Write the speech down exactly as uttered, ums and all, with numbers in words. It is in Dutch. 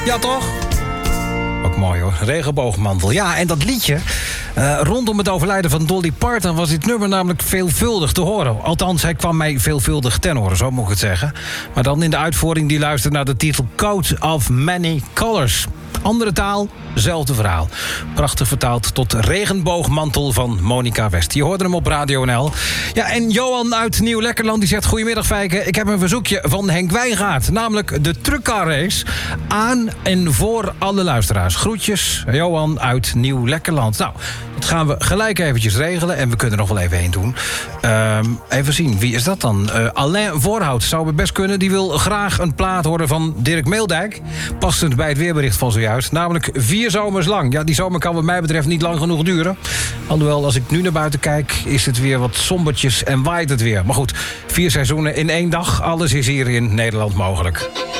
Ja, toch? Ook mooi hoor, regenboogmantel. Ja, en dat liedje, uh, rondom het overlijden van Dolly Parton was dit nummer namelijk veelvuldig te horen. Althans, hij kwam mij veelvuldig ten horen, zo moet ik het zeggen. Maar dan in de uitvoering die luistert naar de titel Coat of Many Colors. Andere taal, zelfde verhaal. Prachtig vertaald tot regenboogmantel van Monica West. Je hoorde hem op Radio N L. Ja, en Johan uit Nieuw-Lekkerland die zegt: goedemiddag Fijke, ik heb een verzoekje van Henk Wijngaard. Namelijk de truckcar race aan en voor alle luisteraars. Groetjes, Johan uit Nieuw-Lekkerland. Nou, dat gaan we gelijk eventjes regelen. En we kunnen er nog wel even heen doen. Uh, even zien, wie is dat dan? Uh, Alain Voorhout zou het best kunnen. Die wil graag een plaat horen van Dirk Meeldijk. Passend bij het weerbericht van zojuist. Namelijk vier zomers lang. Ja, die zomer kan wat mij betreft niet lang genoeg duren. Alhoewel, als ik nu naar buiten kijk, is het weer wat sombertjes en waait het weer. Maar goed, vier seizoenen in één dag. Alles is hier in Nederland mogelijk.